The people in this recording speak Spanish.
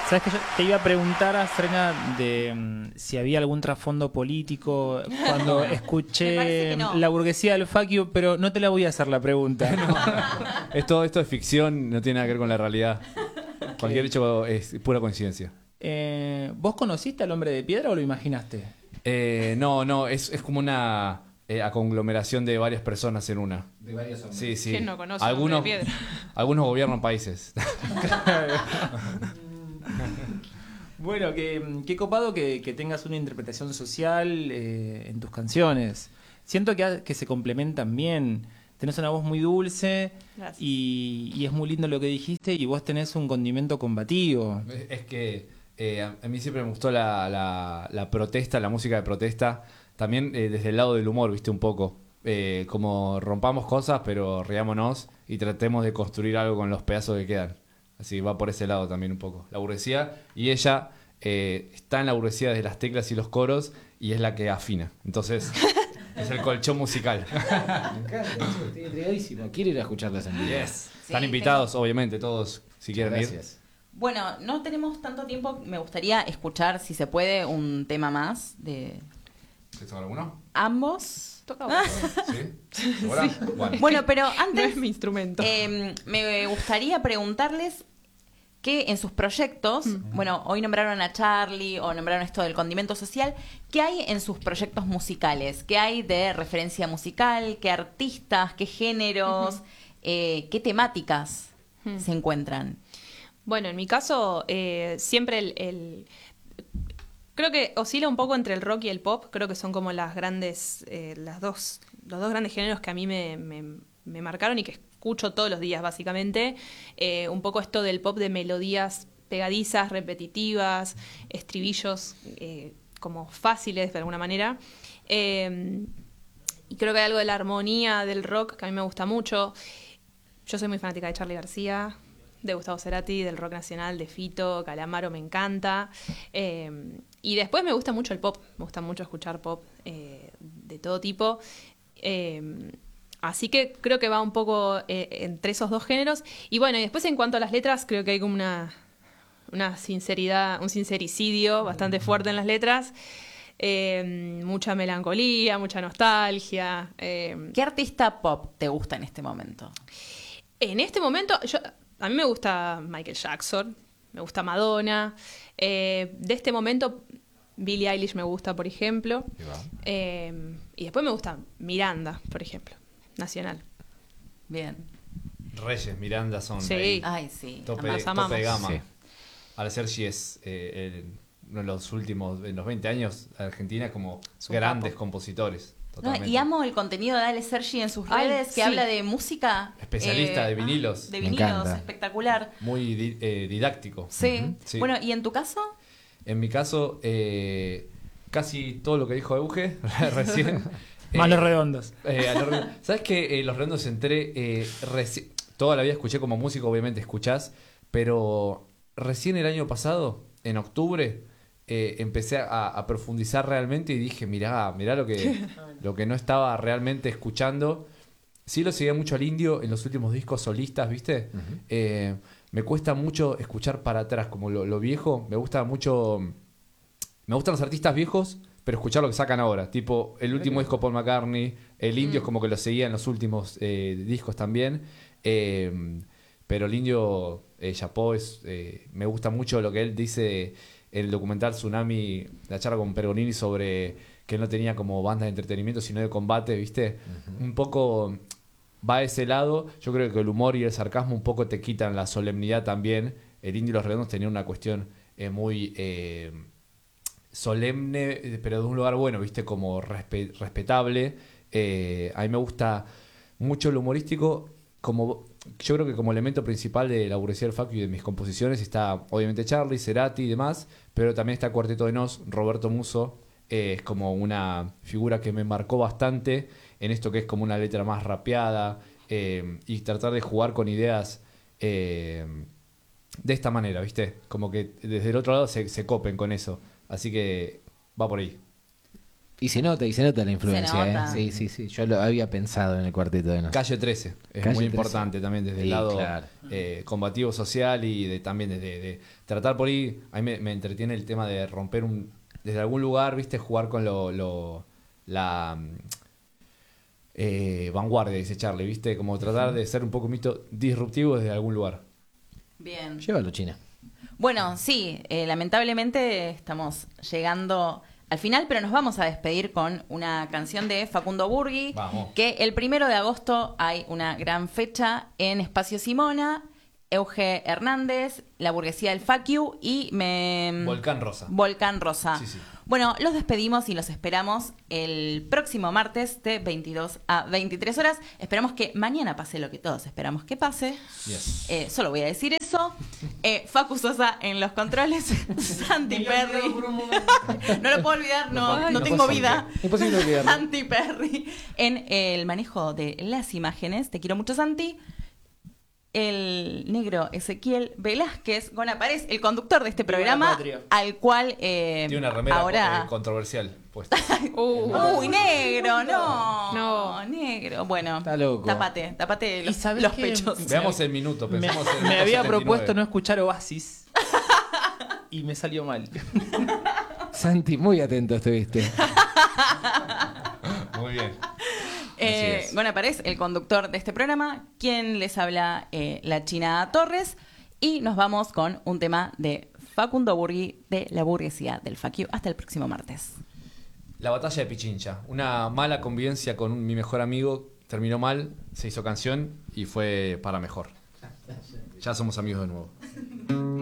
Sabes que yo te iba a preguntar a Serena de si había algún trasfondo político cuando Me parece escuché que no. La burguesía del faquio, pero no te la voy a hacer la pregunta. Esto es ficción, no tiene nada que ver con la realidad. Cualquier hecho es pura coincidencia. ¿Vos conociste al hombre de piedra o lo imaginaste? No, es como una conglomeración de varias personas en una. De varios hombres. Sí, sí. ¿Quién no conoce al hombre de piedra? Algunos gobiernan países. Bueno, qué copado que tengas una interpretación social en tus canciones. Siento que se complementan bien. Tenés una voz muy dulce y es muy lindo lo que dijiste y vos tenés un condimento combativo. Es que a mí siempre me gustó la protesta, la música de protesta, también desde el lado del humor, viste, un poco. Como rompamos cosas, pero riámonos y tratemos de construir algo con los pedazos que quedan. Así va por ese lado también un poco. La burguesía, y ella está en la burguesía desde las teclas y los coros y es la que afina. Entonces, es el colchón musical. Me encanta, estoy intrigadísimo. Quiero ir a escucharlas en vivo. Yes. Sí, Están invitados, obviamente, todos, si quieren ir. Gracias. Bueno, no tenemos tanto tiempo. Me gustaría escuchar, si se puede, un tema más de ¿Quieres alguno? ambos. Toca vos. ¿Sí? ¿Ahora? Bueno. Bueno, pero No antes es mi instrumento. me gustaría preguntarles que en sus proyectos, bueno, hoy nombraron a Charlie o nombraron esto del condimento social, ¿qué hay en sus proyectos musicales? ¿Qué hay de referencia musical? ¿Qué artistas? ¿Qué géneros? ¿Qué temáticas se encuentran? Bueno, en mi caso, siempre creo que oscila un poco entre el rock y el pop. Creo que son como las grandes, los dos grandes géneros que a mí me marcaron y que escucho todos los días, básicamente. Un poco esto del pop de melodías pegadizas, repetitivas, estribillos como fáciles de alguna manera. Y creo que hay algo de la armonía del rock que a mí me gusta mucho. Yo soy muy fanática de Charly García, de Gustavo Cerati, del rock nacional, de Fito, Calamaro, me encanta. Y después me gusta mucho el pop, me gusta mucho escuchar pop de todo tipo. Así que creo que va un poco entre esos dos géneros. Y bueno, y después en cuanto a las letras, creo que hay como una sinceridad, un sincericidio bastante fuerte en las letras. Mucha melancolía, mucha nostalgia. ¿Qué artista pop te gusta en este momento? En este momento, a mí me gusta Michael Jackson, me gusta Madonna. De este momento, Billie Eilish me gusta, por ejemplo. Y después me gusta Miranda, por ejemplo, nacional. Bien. Reyes, Miranda son Sí. ahí, Ay, sí. tope Las amamos. de gama. Sí. Al Sergi es uno de los últimos, en los 20 años, Argentina como Es un grandes capo. compositores. No, Totalmente. y amo el contenido de Ale Sergi en sus Ay, redes, que sí. habla de música. Especialista de vinilos. De Me vinilos, encanta. espectacular. Muy didáctico. Sí. Ujú, sí. Bueno, ¿y en tu caso? En mi caso, casi todo lo que dijo Euge recién. Malos redondos. ¿Sabes que Los Redondos entré toda la vida escuché como músico, obviamente escuchás, pero recién el año pasado, en octubre, empecé a profundizar realmente y dije, mirá lo que no estaba realmente escuchando. Sí lo seguía mucho al Indio en los últimos discos solistas, ¿viste? Me cuesta mucho escuchar para atrás, como lo viejo. Me gustan los artistas viejos, pero escuchar lo que sacan ahora. Tipo, el último disco Paul McCartney, el Indio es como que lo seguía en los últimos discos también. Pero el Indio, Chapó, me gusta mucho lo que él dice en el documental Tsunami, la charla con Pergolini sobre que él no tenía como banda de entretenimiento, sino de combate, ¿viste? Un poco va a ese lado. Yo creo que el humor y el sarcasmo un poco te quitan la solemnidad también. El Indio y Los Redondos tenían una cuestión muy solemne, pero de un lugar bueno, ¿viste? Como respetable. A mí me gusta mucho lo humorístico. Yo creo que como elemento principal de la burguesía del facu y de mis composiciones está obviamente Charly, Cerati y demás, pero también está Cuarteto de Nos, Roberto Musso. Es como una figura que me marcó bastante en esto que es como una letra más rapeada y tratar de jugar con ideas de esta manera, ¿viste? Como que desde el otro lado se copen con eso. Así que va por ahí. Y se nota la influencia, Se nota. Sí. Yo lo había pensado en el Cuarteto de Nos. Calle 13 es Calle muy 13. importante también desde el Sí, lado claro. combativo social y también de tratar por ahí. A mí me entretiene el tema de romper desde algún lugar, viste, jugar con la vanguardia, dice Charlie, viste, como tratar de ser un poco disruptivo desde algún lugar. Bien. Llévalo, China. Bueno, sí, lamentablemente estamos llegando al final, pero nos vamos a despedir con una canción de Facundo Burgui. Vamos. Que el 1 de agosto hay una gran fecha en Espacio Simona, Euge Hernández, La Burguesía del Fuck You y Volcán Rosa. Volcán Rosa. Sí. Bueno, los despedimos y los esperamos el próximo martes de 22 a 23 horas. Esperamos que mañana pase lo que todos esperamos que pase. Yes. Solo voy a decir eso. Facu Sosa en los controles. Santi Perry. No lo puedo olvidar, no tengo vida. Imposible olvidarlo. Santi Perry en el manejo de las imágenes. Te quiero mucho, Santi. El negro Ezequiel Velázquez Gonapárez, el conductor de este Viva programa, la patria. al cual Tiene una remera ahora... controversial puesta. Uy, negro, no. No. Negro. Bueno, Está loco. Tapate ¿Y los sabés qué? pechos. Veamos el minuto. Me Pensemos en había 79. propuesto no escuchar Oasis y me salió mal. Santi, muy atento estuviste. Muy bien. es. Gonapárez, el conductor de este programa, quien les habla, la China Torres, y nos vamos con un tema de Facundo Burgui de La Burguesía del Fuck You. Hasta el próximo martes. La batalla de Pichincha. Una mala convivencia con mi mejor amigo. Terminó mal, se hizo canción y fue para mejor. Ya somos amigos de nuevo.